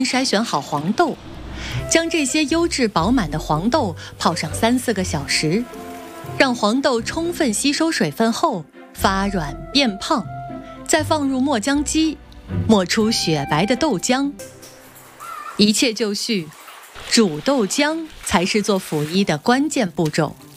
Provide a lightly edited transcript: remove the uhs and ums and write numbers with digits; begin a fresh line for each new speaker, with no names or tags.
筛选好黄豆，将这些优质饱满的黄豆泡上3-4个小时，让黄豆充分吸收水分后发软变胖，再放入磨浆机，磨出雪白的豆浆。一切就绪，煮豆浆才是做辅衣的关键步骤。